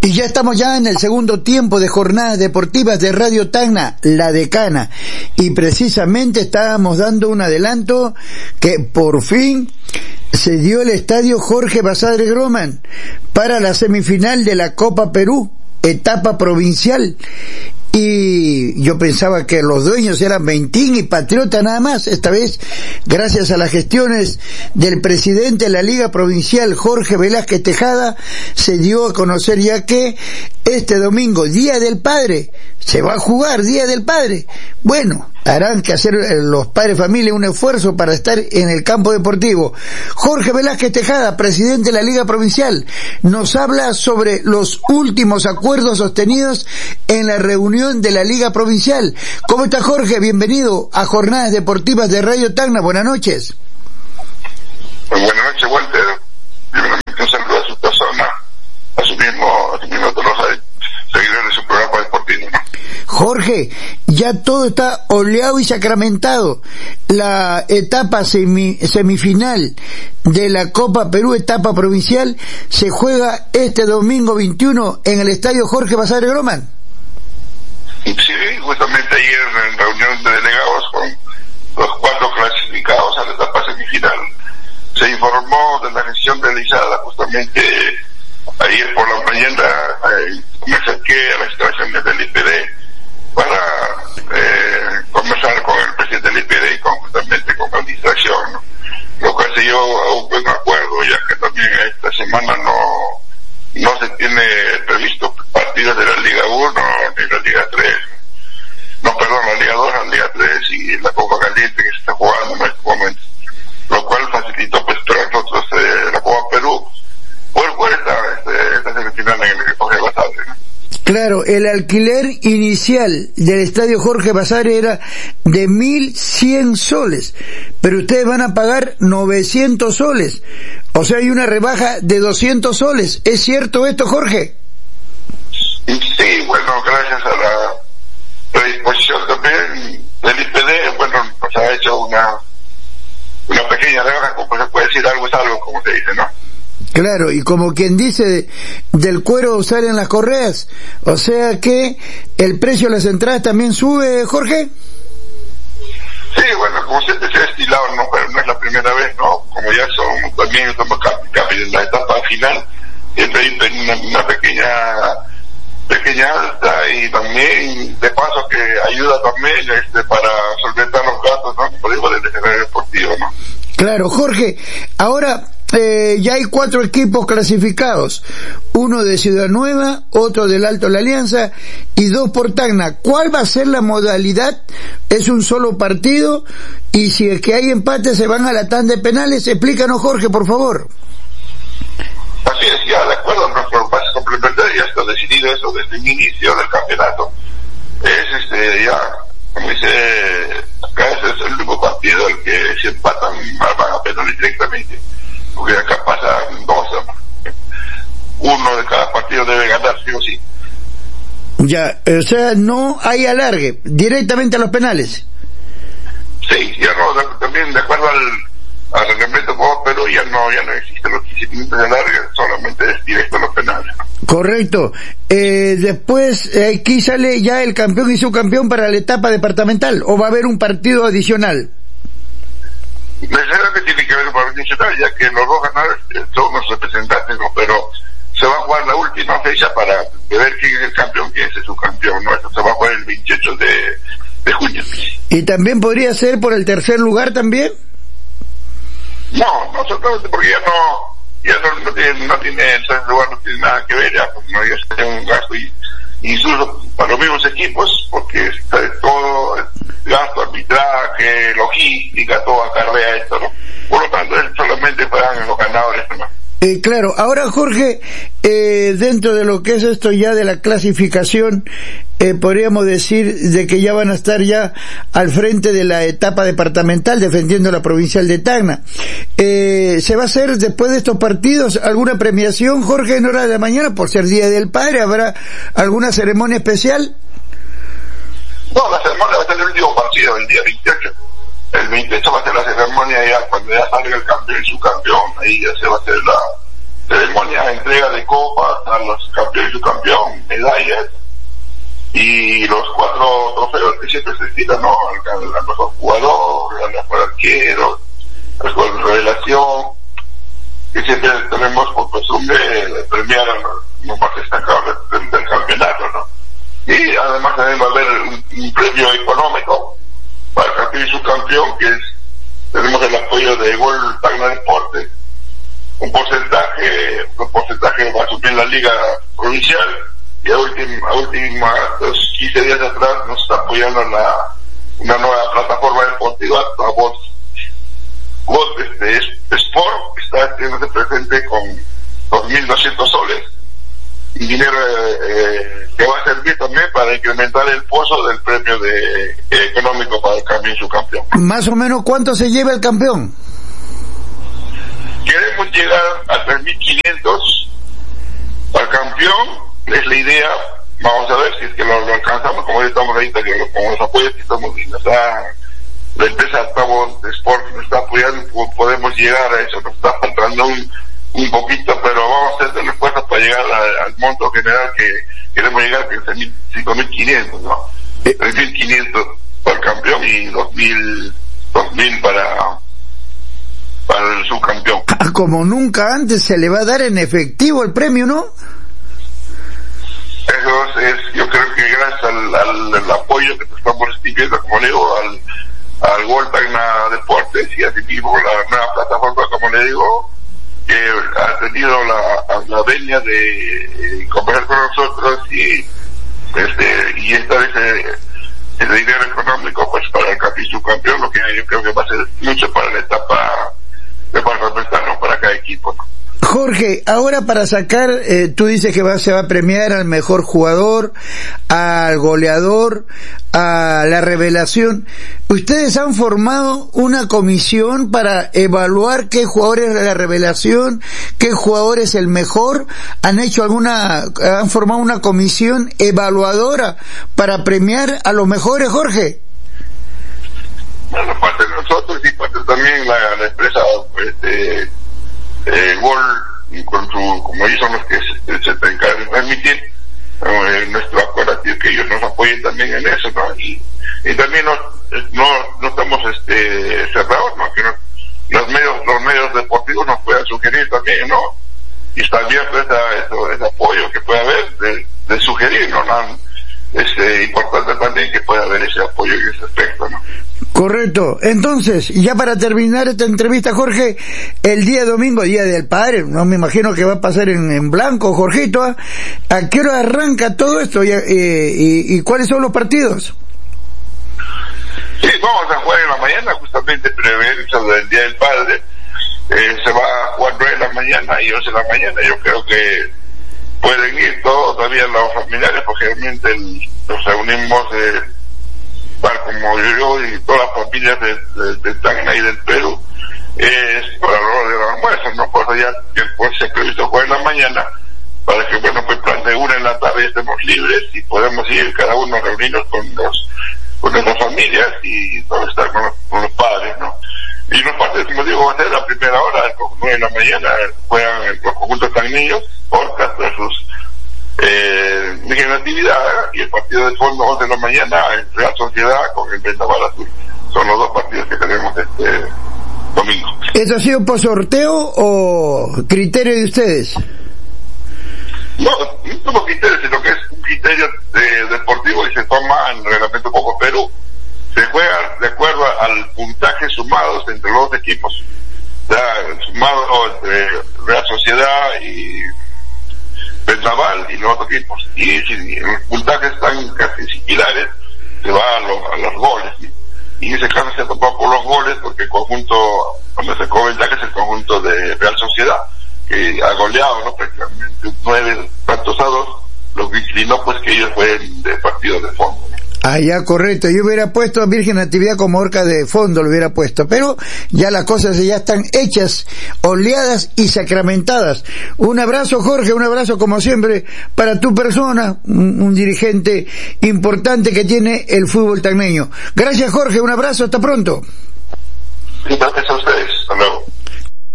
Y ya estamos ya en el segundo tiempo de Jornadas Deportivas de Radio Tacna, La Decana. Y precisamente estábamos dando un adelanto que por fin se dio el estadio Jorge Basadre Groman para la semifinal de la Copa Perú, etapa provincial. Y yo pensaba que los dueños eran Ventín y Patriota nada más. Esta vez, gracias a las gestiones del presidente de la Liga Provincial, Jorge Velázquez Tejada, se dio a conocer ya que este domingo, Día del Padre, se va a jugar Día del Padre. Bueno, harán que hacer los padres de familia un esfuerzo para estar en el campo deportivo. Jorge Velázquez Tejada, presidente de la Liga Provincial, nos habla sobre los últimos acuerdos sostenidos en la reunión de la Liga Provincial. ¿Cómo está, Jorge? Bienvenido a Jornadas Deportivas de Radio Tacna. Buenas noches. Buenas noches, Walter. Un saludo a su persona, a su mismo todos los seguidores de su programa deportivo, ¿no? Jorge, ya todo está oleado y sacramentado. La etapa semifinal de la Copa Perú, etapa provincial, se juega este domingo 21 en el estadio Jorge Basadre Groman. Sí, justamente ayer en reunión de delegados con los 4 clasificados a la etapa semifinal, se informó de la gestión realizada justamente ayer por la mañana. Me acerqué a las instalaciones del IPD para conversar con el presidente del IPD y justamente con la administración, ¿no? Lo cual se llevó a un buen acuerdo, ya que también esta semana no se tiene previsto partidos de la Liga 1 ni la Liga 3. La Liga 2, la Liga 3 y la Copa Caliente que se está jugando en estos momentos. Lo cual facilitó pues para nosotros la Copa Perú por esta semifinal en el Jorge Basadre, ¿no? Claro, el alquiler inicial del estadio Jorge Basadre era de 1.100 soles, pero ustedes van a pagar 900 soles. O sea, hay una rebaja de 200 soles. ¿Es cierto esto, Jorge? Sí, bueno, gracias a la predisposición también del IPD, bueno, nos ha hecho una pequeña rebaja, como se puede decir, algo es algo, como se dice, ¿no? Claro, y como quien dice, del cuero salen las correas, o sea que el precio de las entradas también sube, Jorge. Sí, bueno, como siempre se ha estilado, no es la primera vez, ¿no? Como ya también estamos en la etapa final, siempre hay una pequeña alta, y también de paso que ayuda también para solventar los gastos, ¿no? Por ejemplo, del escenario deportivo, ¿no? Claro, Jorge, ahora ya hay 4 equipos clasificados, uno de Ciudad Nueva, otro del Alto La Alianza y 2 por Tacna. ¿Cuál va a ser la modalidad? ¿Es un solo partido? Y si es que hay empate se van a la tanda de penales. Explícanos, Jorge, por favor. Así es, ya de acuerdo a nuestro base complementario, ya está decidido eso desde el inicio del campeonato. Es ya, como dice acá, ese es el único partido el que se empatan van a penales directamente, porque acá pasan 2, uno de cada partido debe ganar sí o sí. Ya, o sea, no hay alargue, directamente a los penales. Sí, ya no, también de acuerdo al reglamento como Perú ya no existen los 15 minutos de alargue, solamente es directo a los penales. Correcto. Después aquí sale ya el campeón y subcampeón para la etapa departamental, ¿o va a haber un partido adicional? Necesariamente tiene que haber un partido adicional, ya que los 2 ganadores son los representantes, ¿no? Pero se va a jugar la última fecha para ver quién es el campeón, quién es el subcampeón, ¿no? Eso se va a jugar el 28 de junio. ¿Y también podría ser por el tercer lugar también? No solamente porque ya no tiene el tercer lugar, no tiene nada que ver, ya, porque no, ya es un gasto incluso para los mismos equipos, porque está todo gasto, arbitraje, logística, todo acarrea esto, ¿no? Por lo tanto, es solamente para los ganadores, ¿no? Claro, ahora, Jorge, dentro de lo que es esto ya de la clasificación, podríamos decir de que ya van a estar ya al frente de la etapa departamental defendiendo la provincial de Tacna. ¿Se va a hacer después de estos partidos alguna premiación, Jorge, en hora de la mañana por ser Día del Padre? ¿Habrá alguna ceremonia especial? No, la ceremonia va a ser el último partido, el día 28. El 28 va a ser la ceremonia ya cuando ya salga el campeón y subcampeón, ahí ya se va a hacer la ceremonia de entrega de copas a los campeones y subcampeón, medallas, y los 4 trofeos que siempre se citan, ¿no? Al mejor jugador, al mejor arquero, al mejor revelación, que siempre tenemos por costumbre de premiar a los más destacados del campeonato, ¿no? Y además también va a haber un premio económico para el campeón y subcampeón, que es, tenemos el apoyo de Gol Tacna Deportes, un porcentaje va a subir la liga provincial, y a última 15 días atrás nos está apoyando una nueva plataforma deportiva, Sport, que está teniéndose presente con 2.200 soles, y dinero que va a servir también para incrementar el pozo del premio económico para el campeón y subcampeón. Más o menos, ¿cuánto se lleva el campeón? Queremos llegar a 3.500 al campeón, es la idea. Vamos a ver si es que lo alcanzamos, como ya estamos ahorita, con los apoyos que estamos viendo. O sea, la empresa de Sport nos está apoyando, podemos llegar a eso, nos está faltando un poquito, pero vamos a hacer esfuerzos para llegar al monto general que queremos llegar, que es 5.500, ¿no? 3.500 para el campeón y 2.000 para el subcampeón. Como nunca antes se le va a dar en efectivo el premio, ¿no? Eso es, yo creo que gracias al apoyo que estamos recibiendo, como le digo, al Gol Tacna Deportes, y así mismo la nueva plataforma, como le digo, que ha tenido la venia de conversar con nosotros y estar ese dinero económico pues para el campeón y subcampeón, lo que yo creo que va a ser mucho para la etapa departamental, para cada equipo, ¿no? Jorge, ahora para sacar, tú dices que se va a premiar al mejor jugador, al goleador, a la revelación. ¿Ustedes han formado una comisión para evaluar qué jugador es la revelación, qué jugador es el mejor? ¿Han formado una comisión evaluadora para premiar a los mejores, Jorge? Bueno, parte de nosotros y parte también la empresa, Gol, como ellos son los que se encargan de transmitir, nuestro acuerdo es que ellos nos apoyen también en eso, ¿no? Y también no estamos cerrados, ¿no? Que los medios deportivos nos puedan sugerir también, ¿no? Y está abierto ese apoyo que puede haber de sugerir, ¿no? Es importante también que pueda haber ese apoyo en ese aspecto, ¿no? Correcto. Entonces, ya para terminar esta entrevista, Jorge, el día domingo, Día del Padre, no me imagino que va a pasar en blanco, Jorgito, ¿a qué hora arranca todo esto y cuáles son los partidos? Sí, vamos a jugar en la mañana, justamente previo del Día del Padre. Se va a jugar 9 de la mañana y 11 de la mañana. Yo creo que pueden ir todos todavía los familiares, porque realmente nos reunimos como yo y todas las familias de Tacna y del Perú, es para la hora del almuerzo, ¿no? Por eso ya se ha previsto jugar en la mañana, para que, bueno, pues plan de 1 en la tarde estemos libres y podemos ir cada uno a reunirnos con nuestras familias y todo estar con los padres, ¿no? Y los padres, como digo, va a ser la primera hora, 9 de la mañana, juegan los conjuntos tacneños, Orcas versus Virgen Natividad, y el partido de fondo 11 de la mañana en Real Sociedad con el Vendaval Azul. Son los dos partidos que tenemos este domingo. ¿Eso ha sido por sorteo o criterio de ustedes? No como criterio, sino que es un criterio deportivo y se toma en el reglamento Copa Perú. Se juega de acuerdo al puntaje sumados entre los dos equipos. O sea, sumado entre Real Sociedad y Vendaval y los otros equipos, y si los puntajes están casi similares, se va a los goles, ¿sí? Y en ese caso se toma por los goles, porque el conjunto donde se cobra ventaja es el conjunto de Real Sociedad, que ha goleado, ¿no? Prácticamente 9 tantos a 2, lo que inclinó pues que ellos fueron de partido de fondo, ¿no? Ah, ya, correcto. Yo hubiera puesto a Virgen Natividad como Orca de fondo, lo hubiera puesto, pero ya las cosas ya están hechas, oleadas y sacramentadas. Un abrazo, Jorge, un abrazo como siempre para tu persona, un dirigente importante que tiene el fútbol tacneño. Gracias, Jorge, un abrazo, hasta pronto. Gracias a ustedes, hasta luego.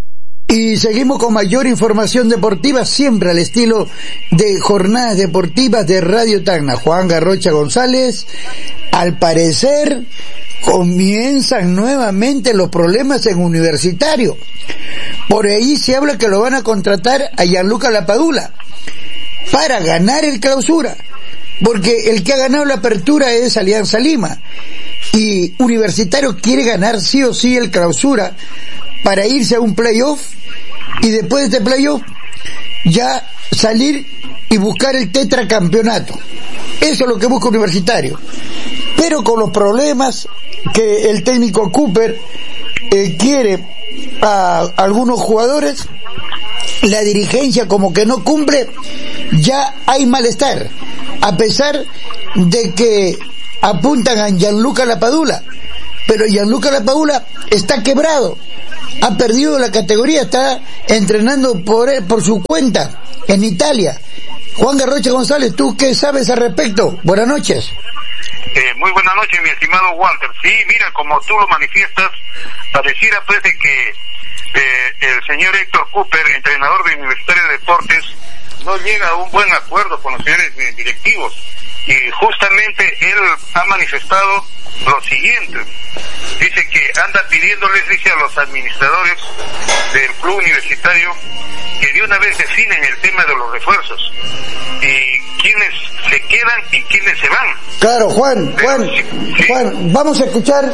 Y seguimos con mayor información deportiva, siempre al estilo de Jornadas Deportivas de Radio Tacna. Juan Garrocha González, al parecer comienzan nuevamente los problemas en Universitario. Por ahí se habla que lo van a contratar a Gianluca Lapadula para ganar el Clausura, porque el que ha ganado la Apertura es Alianza Lima, y Universitario quiere ganar sí o sí el Clausura para irse a un playoff, y después de este playoff ya salir y buscar el tetracampeonato. Eso es lo que busca Universitario, pero con los problemas que el técnico Cooper quiere a algunos jugadores, la dirigencia como que no cumple, ya hay malestar, a pesar de que apuntan a Gianluca Lapadula, pero Gianluca Lapadula está quebrado, ha perdido la categoría, está entrenando por su cuenta en Italia. Juan Garrocha González, ¿tú qué sabes al respecto? Buenas noches. Muy buenas noches, mi estimado Walter. Sí, mira, como tú lo manifiestas, pareciera pues de que el señor Héctor Cooper, entrenador de Universitario de Deportes, no llega a un buen acuerdo con los señores directivos. Y justamente él ha manifestado lo siguiente. Dice que anda pidiéndoles, dice, a los administradores del club universitario que de una vez definen el tema de los refuerzos y quiénes se quedan y quiénes se van. Claro, Juan, vamos a escuchar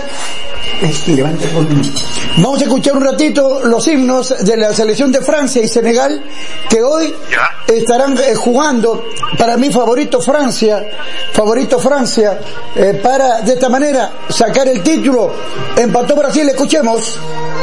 un ratito los himnos de la selección de Francia y Senegal, que hoy estarán jugando. Para mí favorito Francia, para de esta manera sacar el título. Empató Brasil, escuchemos.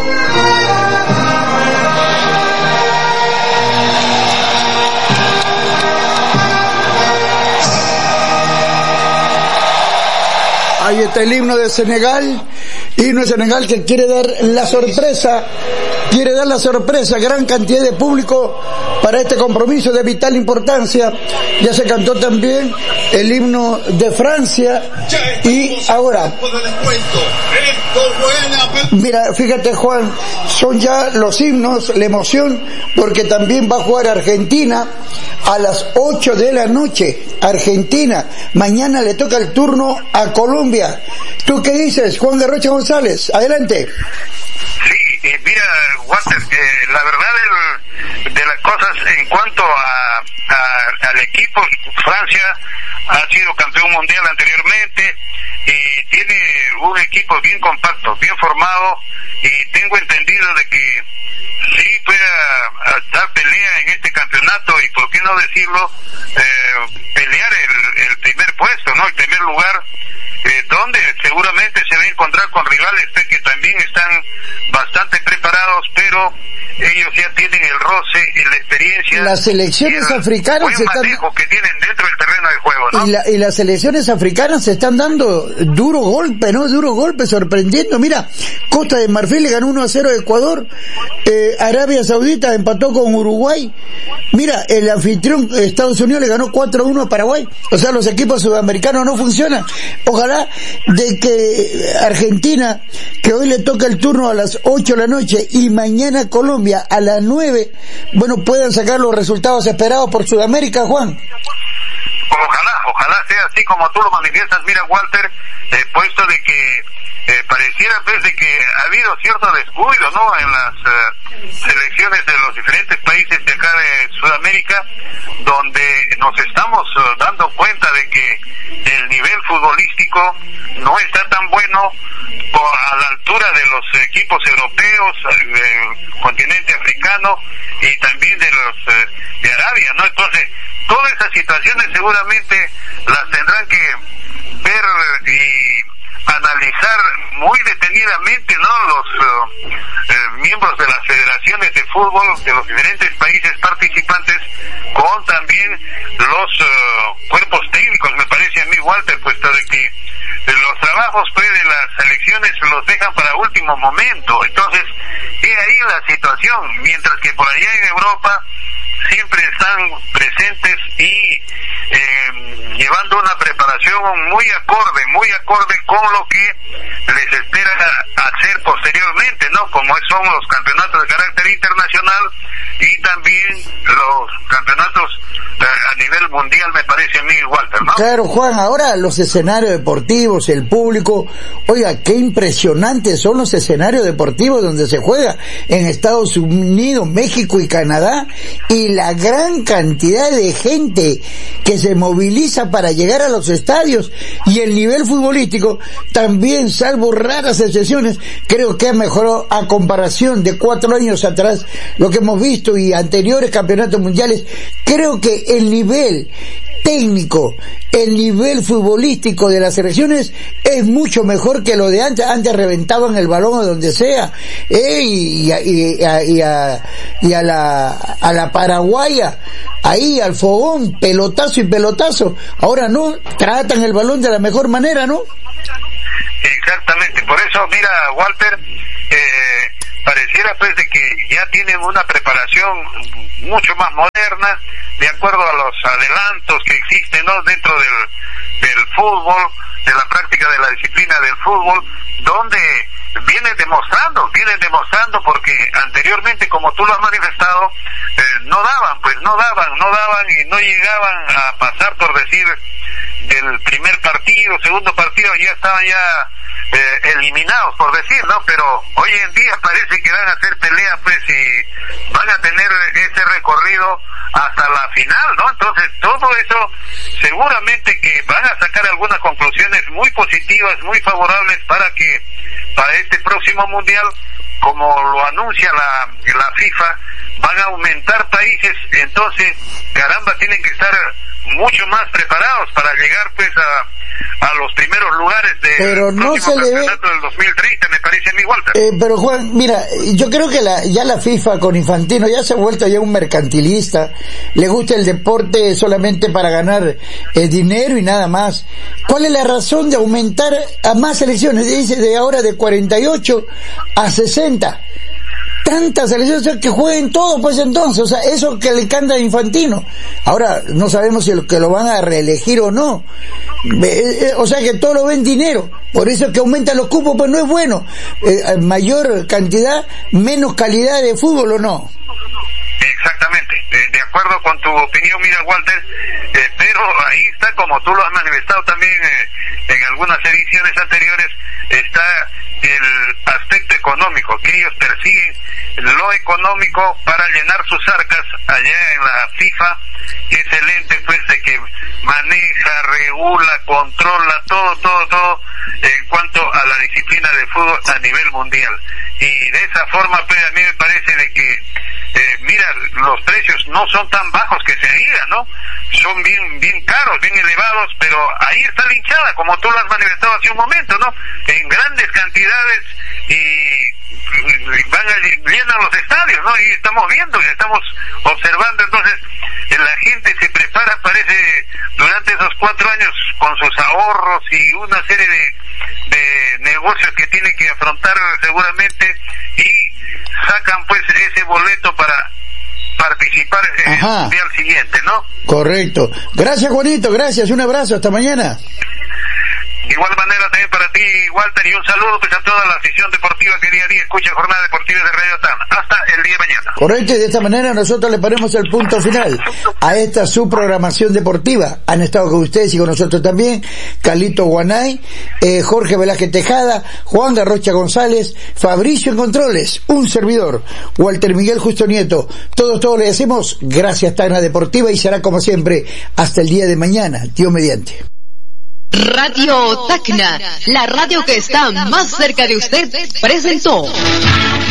Ahí está el himno de Senegal que quiere dar la sorpresa, gran cantidad de público para este compromiso de vital importancia. Ya se cantó también el himno de Francia y ahora, mira, fíjate Juan, son ya los himnos, la emoción, porque también va a jugar Argentina a las 8 de la noche, Argentina. Mañana le toca el turno a Colombia. ¿Tú qué dices, Juan Garrocha González? Adelante. Sí, mira, Walter, la verdad de las cosas en cuanto al equipo, Francia ha sido campeón mundial anteriormente y tiene un equipo bien compacto, bien formado, y tengo entendido de que sí pueda dar pelea en este campeonato y, por qué no decirlo, pelear el primer puesto, ¿no? El primer lugar, donde seguramente se va a encontrar con rivales que también están bastante preparados, pero ellos ya tienen el roce y la experiencia. Las selecciones africanas se están que tienen dentro del terreno de juego, ¿no? Y las selecciones africanas se están dando duro golpe, sorprendiendo. Mira, Costa de Marfil le ganó 1-0 a Ecuador, Arabia Saudita empató con Uruguay. Mira, el anfitrión Estados Unidos le ganó 4-1 a Paraguay. O sea, los equipos sudamericanos no funcionan. Ojalá de que Argentina, que hoy le toca el turno a las 8 de la noche, y mañana Colombia a las 9, bueno, puedan sacar los resultados esperados por Sudamérica, Juan. Ojalá sea así como tú lo manifiestas. Mira, Walter, puesto de que pareciera pues de que ha habido cierto descuido, ¿no?, en las selecciones de los diferentes países de acá de Sudamérica, donde nos estamos dando cuenta de que el nivel futbolístico no está tan bueno a la altura de los equipos europeos, del continente africano y también de los de Arabia, ¿no? Entonces, todas esas situaciones seguramente las tendrán que ver y analizar muy detenidamente, ¿no?, los miembros de las federaciones de fútbol de los diferentes países participantes, con también los cuerpos técnicos, me parece a mí, Walter, puesto de que los trabajos pues de las selecciones los dejan para último momento. Entonces, es ahí la situación, mientras que por allá en Europa siempre están presentes y llevando una preparación muy acorde con lo que les espera hacer posteriormente, ¿no? Como son los campeonatos de carácter internacional y también los campeonatos a nivel mundial, me parece a mí, Walter, ¿no? Claro, Juan, ahora los escenarios deportivos, el público, oiga, qué impresionantes son los escenarios deportivos donde se juega en Estados Unidos, México y Canadá, y la gran cantidad de gente que se moviliza para llegar a los estadios, y el nivel futbolístico también, salvo raras excepciones, creo que ha mejorado a comparación de 4 años atrás, lo que hemos visto y anteriores campeonatos mundiales. Creo que el nivel técnico, el nivel futbolístico de las selecciones es mucho mejor que lo de antes. Antes reventaban el balón a donde sea, y a la paraguaya, ahí al fogón, pelotazo y pelotazo. Ahora no, tratan el balón de la mejor manera, ¿no? Exactamente, por eso, mira, Walter, pareciera pues de que ya tienen una preparación mucho más moderna, de acuerdo a los adelantos que existen, ¿no?, dentro del fútbol, de la práctica de la disciplina del fútbol, donde vienen demostrando porque anteriormente, como tú lo has manifestado, no daban y no llegaban a pasar, por decir, del primer partido, segundo partido, ya estaban eliminados, por decir, ¿no? Pero hoy en día parece que van a hacer pelea, pues, y van a tener ese recorrido hasta la final, ¿no? Entonces, todo eso seguramente que van a sacar algunas conclusiones muy positivas, muy favorables para este próximo mundial, como lo anuncia la FIFA, van a aumentar países. Entonces, caramba, tienen que estar mucho más preparados para llegar pues a los primeros lugares del próximo campeonato del 2030, me parece a mí, Walter. Pero Juan, mira, yo creo que ya la FIFA con Infantino ya se ha vuelto ya un mercantilista, le gusta el deporte solamente para ganar dinero y nada más. ¿Cuál es la razón de aumentar a más selecciones? Dice de ahora de 48 a 60. Tantas selecciones que jueguen todo, pues entonces, o sea, eso que le encanta a Infantino. Ahora, no sabemos si lo van a reelegir o no. O sea que todo lo ven dinero. Por eso que aumentan los cupos, pues no es bueno. Mayor cantidad, menos calidad de fútbol, ¿o no? Exactamente, de acuerdo con tu opinión, mira, Walter, pero ahí está, como tú lo has manifestado también en algunas ediciones anteriores, está el aspecto económico, que ellos persiguen lo económico para llenar sus arcas allá en la FIFA, que es el ente pues de que maneja, regula, controla todo en cuanto a la disciplina del fútbol a nivel mundial. Y de esa forma pues a mí me parece de que mira, los precios no son tan bajos que se diga, ¿no? Son bien caros, bien elevados, pero ahí está la hinchada, como tú lo has manifestado hace un momento, ¿no? En grandes cantidades y llenan los estadios, ¿no? Y estamos viendo, estamos observando, entonces la gente se prepara, parece, durante esos 4 años con sus ahorros y una serie de negocios que tienen que afrontar seguramente, y sacan pues ese boleto para participar en el mundial siguiente, ¿no? Correcto. Gracias, Juanito, gracias, un abrazo, hasta mañana. De igual manera también para ti, Walter, y un saludo pues a toda la afición deportiva que día a día escucha Jornada Deportiva de Radio Tacna. Hasta el día de mañana. Correcto, y de esta manera nosotros le ponemos el punto final a esta su programación deportiva. Han estado con ustedes y con nosotros también Carlito Guanay, Jorge Velázquez Tejada, Juan Garrocha González, Fabricio en Controles, un servidor, Walter Miguel Justo Nieto. Todos le decimos gracias, Tacna Deportiva, y será como siempre hasta el día de mañana, Dios mediante. Radio Tacna, la radio que está más cerca de usted, presentó